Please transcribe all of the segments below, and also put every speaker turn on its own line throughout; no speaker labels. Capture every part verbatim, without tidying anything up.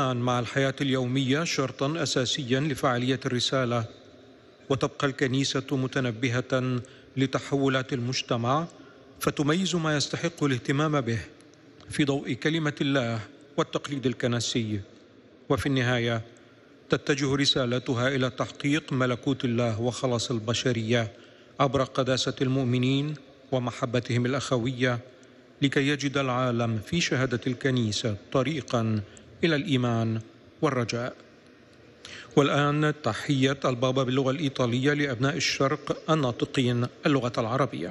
الإيمان مع الحياة اليومية شرطاً أساسياً لفعالية الرسالة، وتبقى الكنيسة متنبهة لتحولات المجتمع فتميز ما يستحق الاهتمام به في ضوء كلمة الله والتقليد الكنسي، وفي النهاية تتجه رسالتها إلى تحقيق ملكوت الله وخلاص البشرية عبر قداسة المؤمنين ومحبتهم الأخوية، لكي يجد العالم في شهادة الكنيسة طريقاً إلى الإيمان والرجاء. والآن تحية البابا باللغة الإيطالية لأبناء الشرق الناطقين اللغة العربية.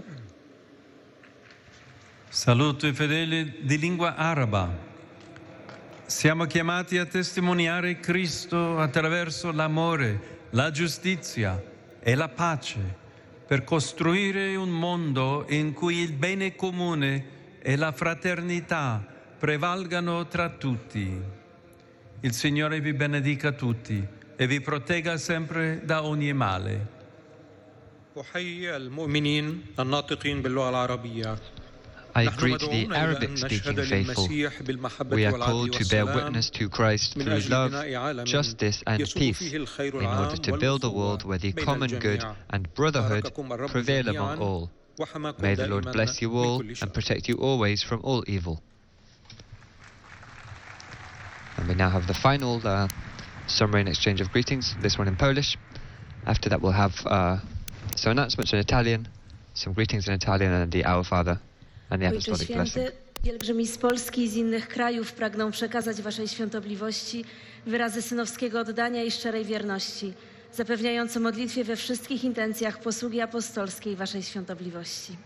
Saluto i fedeli di lingua araba. Siamo chiamati a testimoniare Cristo attraverso l'amore, la giustizia e la pace, per costruire un mondo in cui il bene comune e la fraternità prevalgano tra tutti. Il Signore vi benedica tutti e vi protegga sempre da ogni male.
أحيي المؤمنين الناطقين باللغة العربية.
I greet the Arabic-speaking faithful. We are called to bear witness to Christ through love, justice and peace in order to build a world where the common good and brotherhood prevail among all. May the Lord bless you all and protect you always from all evil. And we now have the final uh, summary and exchange of greetings, this one in Polish. After that we'll have uh, some announcements in Italian, some greetings in Italian and the Our Father.
Ojcze Święty, pielgrzymi z Polski i z innych krajów pragną przekazać Waszej Świątobliwości wyrazy synowskiego oddania i szczerej wierności, zapewniające modlitwie we wszystkich intencjach posługi apostolskiej Waszej Świątobliwości.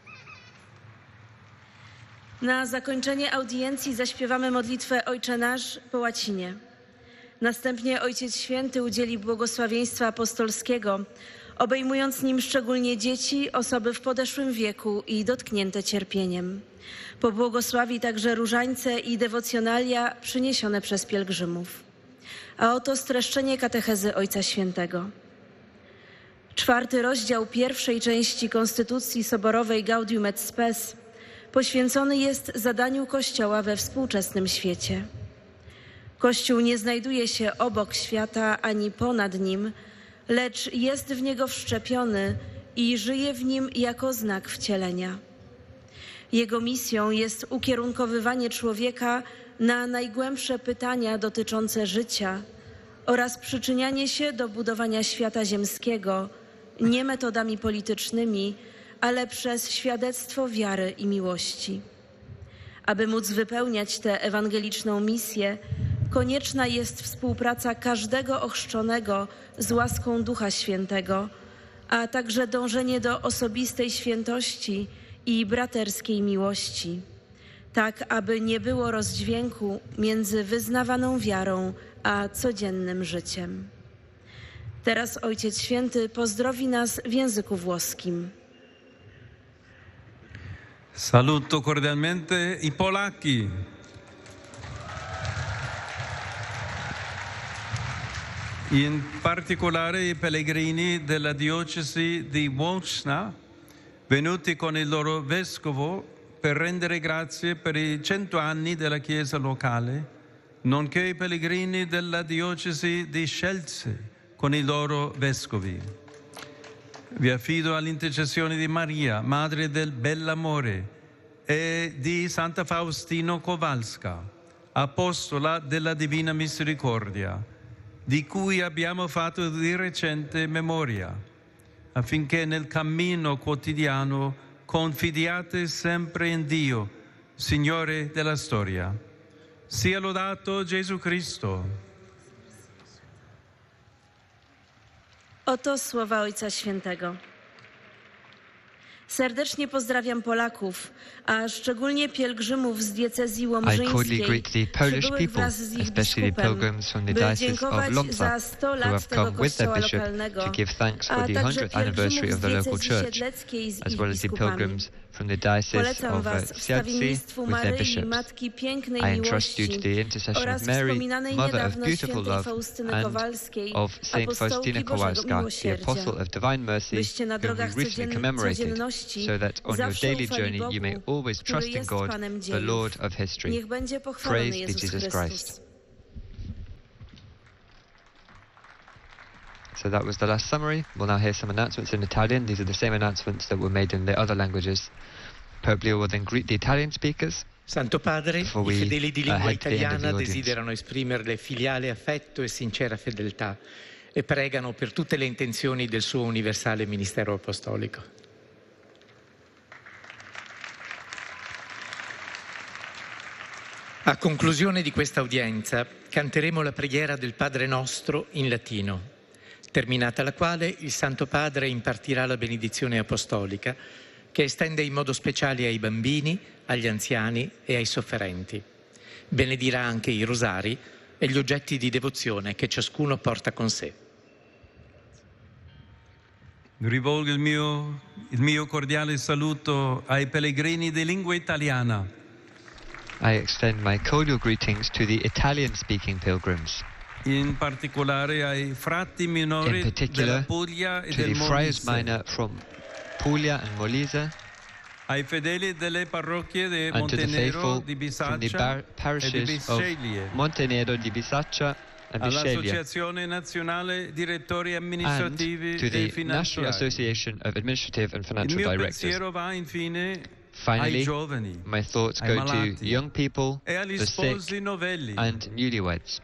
Na zakończenie audiencji zaśpiewamy modlitwę Ojcze Nasz po łacinie. Następnie Ojciec Święty udzieli błogosławieństwa apostolskiego, obejmując nim szczególnie dzieci, osoby w podeszłym wieku i dotknięte cierpieniem. Pobłogosławi także różańce i dewocjonalia przyniesione przez pielgrzymów. A oto streszczenie katechezy Ojca Świętego. Czwarty rozdział pierwszej części Konstytucji Soborowej Gaudium et Spes poświęcony jest zadaniu Kościoła we współczesnym świecie. Kościół nie znajduje się obok świata ani ponad nim, lecz jest w niego wszczepiony i żyje w nim jako znak wcielenia. Jego misją jest ukierunkowywanie człowieka na najgłębsze pytania dotyczące życia oraz przyczynianie się do budowania świata ziemskiego nie metodami politycznymi, ale przez świadectwo wiary i miłości. Aby móc wypełniać tę ewangeliczną misję, konieczna jest współpraca każdego ochrzczonego z łaską Ducha Świętego, a także dążenie do osobistej świętości i braterskiej miłości, tak aby nie było rozdźwięku między wyznawaną wiarą a codziennym życiem. Teraz Ojciec Święty pozdrowi nas w języku włoskim.
Saluto cordialmente i Polacchi. In particolare i pellegrini della diocesi di Łódź, venuti con il loro vescovo per rendere grazie per i cento anni della Chiesa locale, nonché i pellegrini della diocesi di Scelze con i loro vescovi. Vi affido all'intercessione di Maria, Madre del Bell'Amore, e di Santa Faustina Kowalska, Apostola della Divina Misericordia, di cui abbiamo fatto di recente memoria, affinché nel cammino quotidiano confidiate sempre in Dio, Signore della storia. Sia lodato Gesù Cristo.
Oto słowa Ojca Świętego. Serdecznie pozdrawiam Polaków, a szczególnie pielgrzymów z diecezji łomżyńskiej, przybyłych wraz z ich biskupem, by dziękować za sto lat tego kościoła lokalnego, a także pielgrzymów z diecezji siedleckiej z ich biskupami. Polecam was wstawiennictwu Maryi, Matki Pięknej Miłości oraz wspominanej niedawno świętej Faustyny Kowalskiej, apostołki Bożego Miłosierdzia, byście na drogach codzienności zawsze ufali Bogu, który jest Panem dziejów. Niech będzie pochwalony Jezus Chrystus.
So that was the last summary. We'll now hear some announcements in Italian. These are the same announcements that were made in the other languages. Pope Leo will then greet the Italian speakers.
Santo Padre, i fedeli di lingua italiana desiderano esprimerle filiale affetto e sincera fedeltà e pregano per tutte le intenzioni del suo universale ministero apostolico. A conclusione di questa udienza canteremo la preghiera del Padre Nostro in latino, terminata la quale il Santo Padre impartirà la benedizione apostolica che estende in modo speciale ai bambini, agli anziani e ai sofferenti. Benedirà anche i rosari e gli oggetti di devozione che ciascuno porta con sé.
Rivolgo il mio, il mio cordiale saluto ai pellegrini di lingua italiana.
I extend my cordial greetings to the Italian-speaking pilgrims.
In particolare ai frati minori della Puglia e del Molise.
Friars minor from Puglia and Molise.
Ai fedeli delle parrocchie di Montenero, di Bisaccia e di Bisceglie.
Montenero, di Bisaccia and Bisceglie.
All'Associazione Nazionale Direttori Amministrativi
and to the
e Finanziari.
National Association of Administrative and Financial
Il mio
Directors.
pensiero va infine
Finally,
ai giovani,
my thoughts
ai
go
malati,
to young people,
e agli
the sick
sposi novelli.
and newlyweds.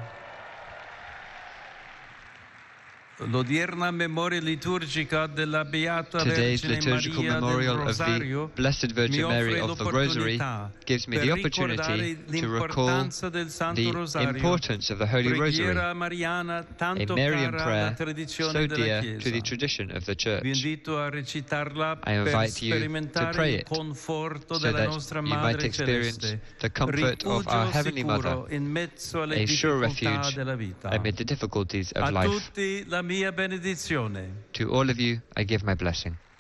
L'odierna memoria liturgica della Beata
Today's
Vergine
liturgical
Maria
memorial
del
of the
Rosario
Blessed Virgin Mary of the Rosary gives me the opportunity to recall the importance of the Holy Rosary, a Marian prayer so dear to the tradition of the Church. I invite you to pray it so that you might experience the comfort of our Heavenly Mother, a sure refuge amid the difficulties of life. To all of you, I give my blessing.